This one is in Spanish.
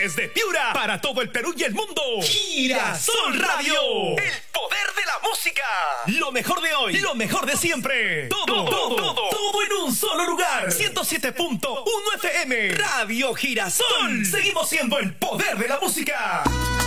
Desde Piura, para todo el Perú y el mundo. Girasol Radio. El poder de la música. Lo mejor de hoy, lo mejor de siempre. Todo en un solo lugar. 107.1 FM. Radio Girasol. Seguimos siendo el poder de la música.